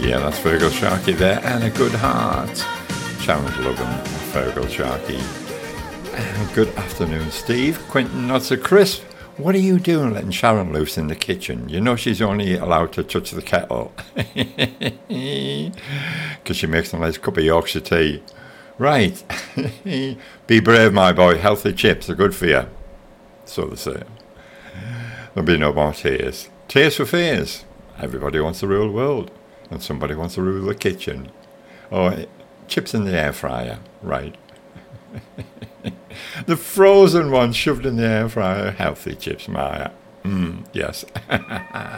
Yeah, that's Fergal Sharkey there, and a good heart. Sharon's loving Fergal Sharkey. Good afternoon, Steve. Quentin, not so crisp. What are you doing letting Sharon loose in the kitchen? You know she's only allowed to touch the kettle. Because she makes a nice cup of Yorkshire tea. Right. Be brave, my boy. Healthy chips are good for you. So they say. There'll be no more tears. Tears for fears. Everybody wants to rule the world. And somebody wants to rule the kitchen. Oh, chips in the air fryer. Right. The frozen ones shoved in the air fryer. Healthy chips, Maya. Yes.